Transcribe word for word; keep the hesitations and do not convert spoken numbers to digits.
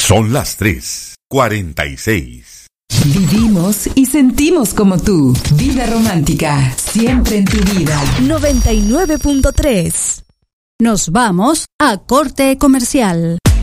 Son las tres cuarenta y seis. Vivimos y sentimos como tú. Vida romántica, siempre en tu vida. noventa y nueve punto tres. Nos vamos a corte comercial.